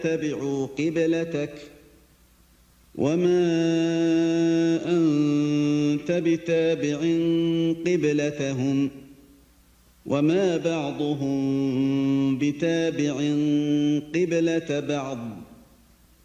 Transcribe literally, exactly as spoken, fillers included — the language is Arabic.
تَتَّبِعُوا قِبْلَتَكَ وَمَا أَنْتَ بِتَابِعٍ قِبْلَتَهُمْ وَمَا بَعْضُهُمْ بِتَابِعٍ قِبْلَةَ بَعْضٍ